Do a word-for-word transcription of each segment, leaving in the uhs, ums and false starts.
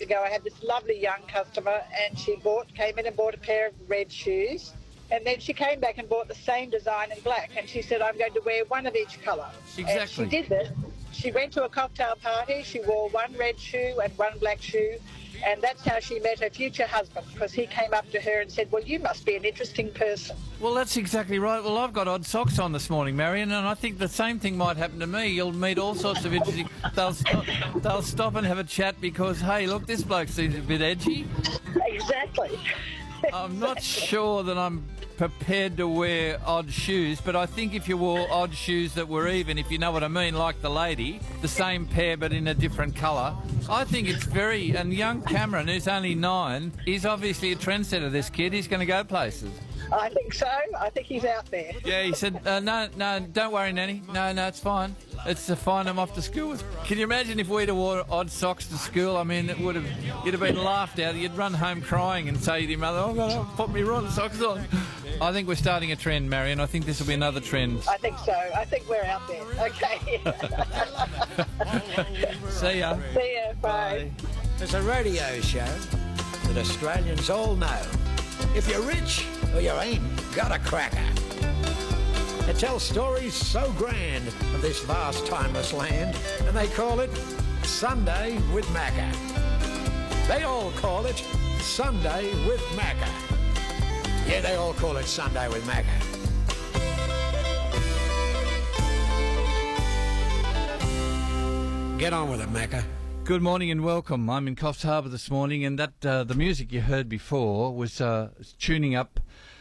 ago, I had this lovely young customer, and she bought, came in and bought a pair of red shoes, and then she came back and bought the same design in black, and she said, I'm going to wear one of each colour. Exactly. And she did this. She went to a cocktail party, she wore one red shoe and one black shoe, and that's how she met her future husband, because he came up to her and said, well, you must be an interesting person. Well, that's exactly right. Well, I've got odd socks on this morning, Marion, and I think the same thing might happen to me. You'll meet all sorts of interesting... They'll stop, they'll stop and have a chat because, hey, look, this bloke seems a bit edgy. Exactly. I'm not sure that I'm prepared to wear odd shoes, but I think if you wore odd shoes that were even, if you know what I mean, like the lady, the same pair but in a different colour, I think it's very... And young Cameron, who's only nine, is obviously a trendsetter, this kid. He's going to go places. I think so. I think he's out there. Yeah, he said, uh, no, no, don't worry, Nanny. No, no, it's fine. It's to find him off to school. Can you imagine if we'd have wore odd socks to school? I mean, it would have, you'd have been laughed at. You'd run home crying and say to your mother, oh, I've got to put me odd socks on. I think we're starting a trend, Marion. I think this will be another trend. I think so. I think we're out there. Okay. See ya. See ya. Bye. There's a radio show that Australians all know. If you're rich or you ain't got a cracker. It tells stories so grand of this vast, timeless land, and they call it Sunday with Macca. They all call it Sunday with Macca. Yeah, they all call it Sunday with Macca. Get on with it, Macca. Good morning and welcome. I'm in Coffs Harbour this morning, and that uh, the music you heard before was uh, tuning up.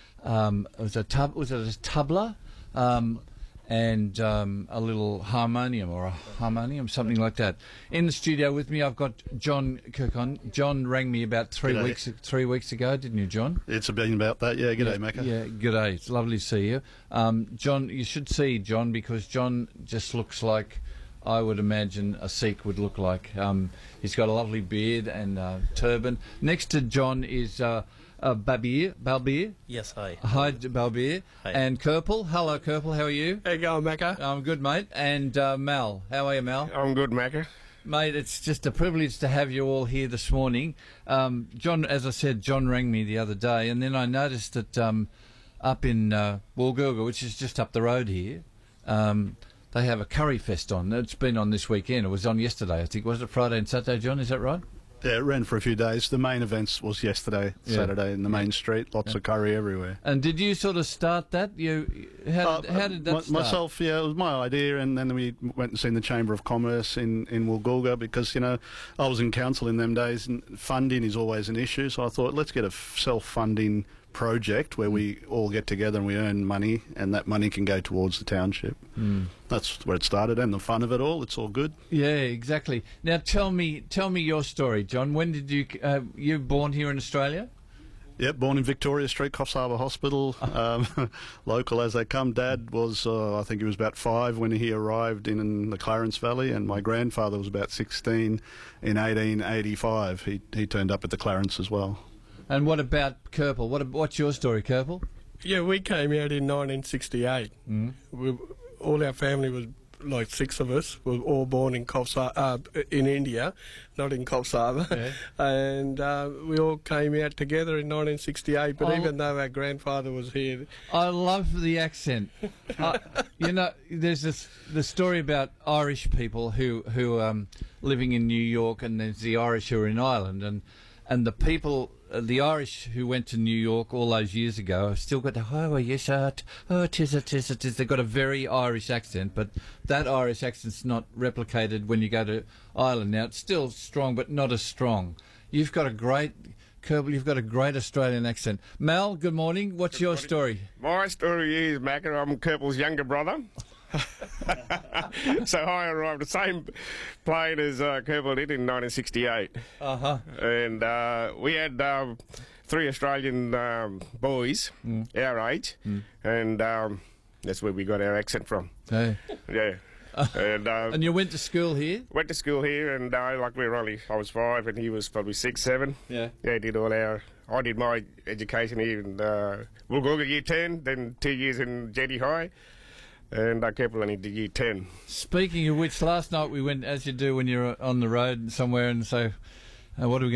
Um, it was a tub. Was it a tabla? Um, and um, a little harmonium or a harmonium, something like that. In the studio with me, I've got John Kirkon. John rang me about three G'day. weeks three weeks ago, didn't you, John? It's been about that, yeah. G'day, yeah, Macca. Yeah, g'day. It's lovely to see you. Um, John, you should see John because John just looks like I would imagine a Sikh would look like. Um, he's got a lovely beard and uh, turban. Next to John is uh, uh, Babir. Balbir. Yes, hi. Hi, Balbir. Hi. And Kerpel. Hello, Kerpel. How are you? How you going, Macca? I'm good, mate. And uh, Mal. How are you, Mal? I'm good, Macca. Mate, it's just a privilege to have you all here this morning. Um, John, as I said, John rang me the other day, and then I noticed that um, up in uh, Woolgoolga, which is just up the road here, um, they have a curry fest on. It's been on this weekend. It was on yesterday, I think. Was it Friday and Saturday, John? Is that right? Yeah, it ran for a few days. The main events was yesterday, Yeah. Saturday, in the main street. Lots Yeah. of curry everywhere. And did you sort of start that? You how did, Uh, how did that my- start? Myself, yeah, it was my idea, and then we went and seen the Chamber of Commerce in, in Woolgoolga because, you know, I was in council in them days, and funding is always an issue, so I thought, let's get a f- self-funding project where we all get together and we earn money, and that money can go towards the township. Mm. That's where it started, and the fun of it all. It's all good. Yeah, exactly. Now tell me, tell me your story, John. When did you uh, you born here in Australia? Yep, born in Victoria Street, Coffs Harbour Hospital, um, local as they come. Dad was, uh, I think he was about five when he arrived in, in the Clarence Valley, and my grandfather was about sixteen in eighteen eighty-five. He he turned up at the Clarence as well. And what about Kerpel? What what's your story, Kerpel? Yeah, we came out in nineteen sixty-eight. Mm. We, all our family was, like six of us, were all born in Coffs Har- uh, in India, not in Coffs Harbour. Yeah. And uh, we all came out together in nineteen sixty-eight, but Oh. even though our grandfather was here... I love the accent. uh, you know, there's this the story about Irish people who who um living in New York, and there's the Irish who are in Ireland, and and the people, uh, the Irish who went to New York all those years ago, have still got the oh yes, uh, t- oh tis it, tis it, tis. They've got a very Irish accent, but that Irish accent's not replicated when you go to Ireland. Now it's still strong, but not as strong. You've got a great. Kerpel, you've got a great Australian accent. Mal, good morning. What's your story? My story is, Macca, I'm Kerpel's younger brother. So I arrived the same plane as uh, Kerpel did in nineteen sixty-eight. Uh-huh. And uh, we had um, three Australian um, boys Mm. our age, Mm. and um, that's where we got our accent from. Hey. Yeah. and uh, And you went to school here? went to school here, and uh, like we were only, I was five, and he was probably six, seven. Yeah. Yeah, did all our. I did my education here in uh, Woolgoolga year ten, then two years in Jetty High, and I kept learning to year ten. Speaking of which, last night we went, as you do when you're on the road somewhere, and so, uh, what are we going